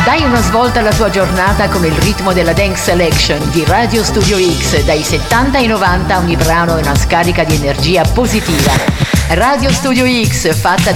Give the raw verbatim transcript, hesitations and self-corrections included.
Dai una svolta alla tua giornata con il ritmo della Dance Selection di Radio Studio X. Dai settanta ai novanta ogni brano è una scarica di energia positiva. Radio Studio X, fatta